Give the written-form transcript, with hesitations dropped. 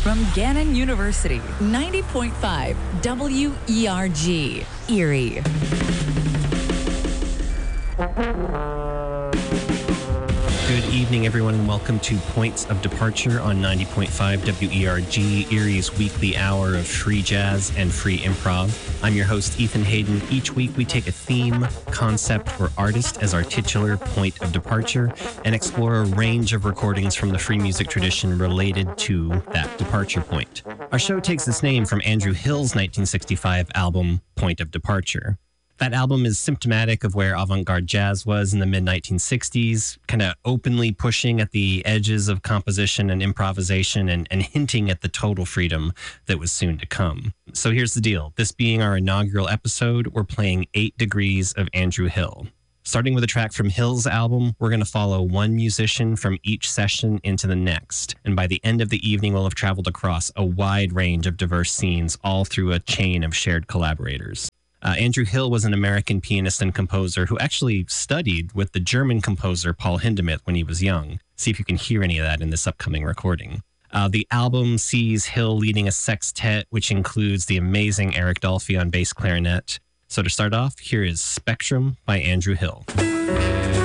from Gannon University, 90.5 WERG, Erie. Good evening, everyone, and welcome to Points of Departure on 90.5 WERG, Erie's weekly hour of free jazz and free improv. I'm your host, Ethan Hayden. Each week we take a theme, concept, or artist as our titular point of departure and explore a range of recordings from the free music tradition related to that departure point. Our show takes its name from Andrew Hill's 1965 album, Point of Departure. That album is symptomatic of where avant-garde jazz was in the mid-1960s, kind of openly pushing at the edges of composition and improvisation and hinting at the total freedom that was soon to come. So here's the deal. This being our inaugural episode, we're playing 8 Degrees of Andrew Hill. Starting with a track from Hill's album, we're going to follow one musician from each session into the next. And by the end of the evening, we'll have traveled across a wide range of diverse scenes, all through a chain of shared collaborators. Andrew Hill was an American pianist and composer who actually studied with the German composer Paul Hindemith when he was young. See if you can hear any of that in this upcoming recording. The album sees Hill leading a sextet, which includes the amazing Eric Dolphy on bass clarinet. So to start off, here is Spectrum by Andrew Hill.